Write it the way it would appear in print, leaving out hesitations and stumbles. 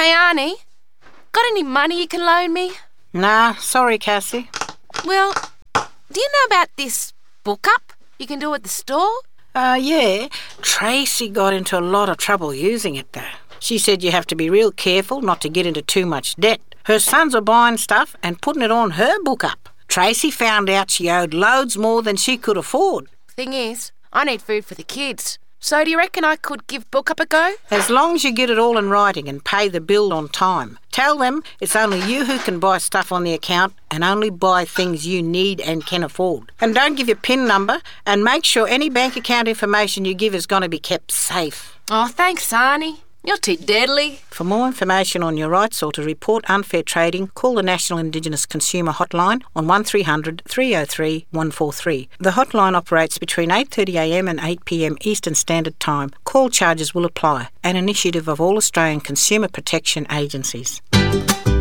Hey, Arnie, got any money you can loan me? Nah, sorry, Cassie. Well, do you know about this book up you can do at the store? Yeah. Tracy got into a lot of trouble using it, though. She said you have to be real careful not to get into too much debt. Her sons were buying stuff and putting it on her book up. Tracy found out she owed loads more than she could afford. Thing is, I need food for the kids. So do you reckon I could give book up a go? As long as you get it all in writing and pay the bill on time. Tell them it's only you who can buy stuff on the account and only buy things you need and can afford. And don't give your PIN number, and make sure any bank account information you give is going to be kept safe. Oh, thanks, Arnie. You're too deadly. For more information on your rights or to report unfair trading, call the National Indigenous Consumer Hotline on 1300 303 143. The hotline operates between 8:30am and 8pm Eastern Standard Time. Call charges will apply. An initiative of all Australian consumer protection agencies.